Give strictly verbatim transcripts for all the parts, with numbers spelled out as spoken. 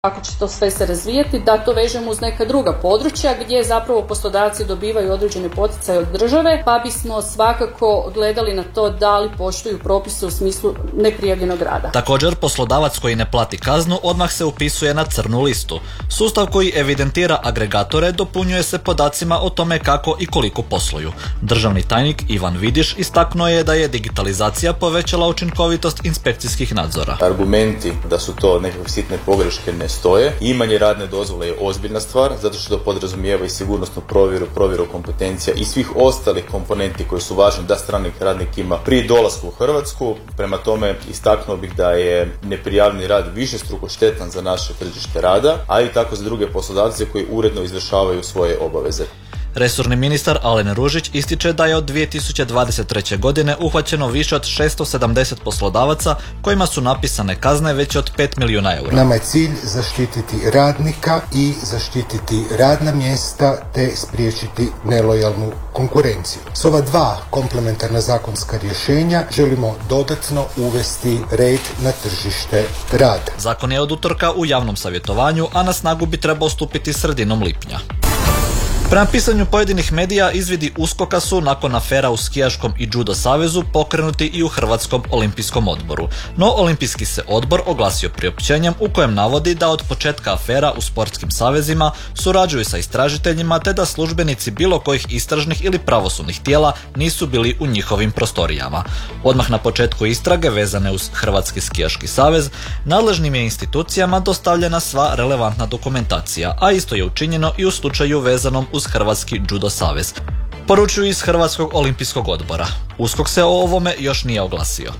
kako će to sve se razvijati, da to vežemo uz neka druga područja gdje zapravo poslodavci dobivaju određene poticaje od države, pa bismo svakako gledali na to da li poštuju propise u smislu neprijavljenog rada. Također, poslodavac koji ne plati kaznu odmah se upisuje na crnu listu. Sustav koji evidentira agregatore dopunjuje se podacima o tome kako i koliko posluju. Državni tajnik Ivan Vidiš istaknuo je da je digitalizacija povećala učinkovitost inspekcijskih nadzora. Argumenti da su to nekakve sitne pogreške ne stoje. Imanje radne dozvole je ozbiljna stvar, zato što to podrazumijeva i sigurnosnu provjeru, provjeru kompetencija i svih ostalih komponenti koji su važni da strani radnik ima prije dolaska u Hrvatsku. Prema tome, istaknuo bih da je neprijavljeni rad višestruko štetan za naše tržište rada, a i tako za druge poslodavce koji uredno izvršavaju svoje obaveze. Resorni ministar Alen Ružić ističe da je od dvije tisuće dvadeset treće. godine uhvaćeno više od šesto sedamdeset poslodavaca kojima su napisane kazne veće od pet milijuna eura. Nama je cilj zaštititi radnika i zaštititi radna mjesta te spriječiti nelojalnu konkurenciju. S ova dva komplementarna zakonska rješenja želimo dodatno uvesti red na tržište rada. Zakon je od utorka u javnom savjetovanju, a na snagu bi trebao stupiti sredinom lipnja. Prema pisanju pojedinih medija, izvidi USKOK-a su nakon afera u skijaškom i judo savezu pokrenuti i u Hrvatskom olimpijskom odboru. No, olimpijski se odbor oglasio priopćenjem u kojem navodi da od početka afera u sportskim savezima surađuju sa istražiteljima te da službenici bilo kojih istražnih ili pravosudnih tijela nisu bili u njihovim prostorijama. Odmah na početku istrage vezane uz Hrvatski skijaški savez, nadležnim je institucijama dostavljena sva relevantna dokumentacija, a isto je učinjeno i u slučaju vezanom uz Hrvatski judo savez. Poručuju iz Hrvatskog olimpijskog odbora. USKOK se o ovome još nije oglasio.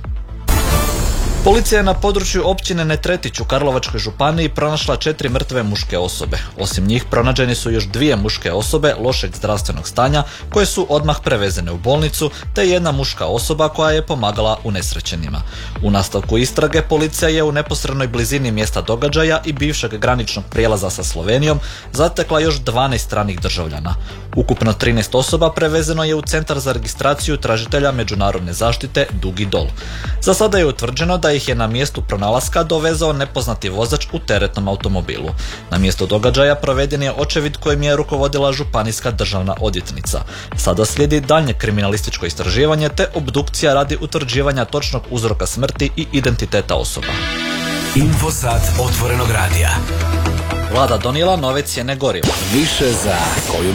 Policija je na području općine Netretić u Karlovačkoj županiji pronašla četiri mrtve muške osobe. Osim njih pronađene su još dvije muške osobe lošeg zdravstvenog stanja koje su odmah prevezene u bolnicu, te jedna muška osoba koja je pomagala unesrećenima. U nastavku istrage policija je u neposrednoj blizini mjesta događaja i bivšeg graničnog prijelaza sa Slovenijom zatekla još dvanaest stranih državljana. Ukupno trinaest osoba prevezeno je u Centar za registraciju tražitelja međunarodne zaštite Dugi Dol. Za sada je utvrđeno da ih je na mjestu pronalaska dovezao nepoznati vozač u teretnom automobilu. Na mjesto događaja proveden je očevid kojim je rukovodila županijska državna odvjetnica. Sada slijedi daljnje kriminalističko istraživanje te obdukcija radi utvrđivanja točnog uzroka smrti i identiteta osoba. Infosat otvorenog radija. Vlada donijela nove cijene goriva. Više za koju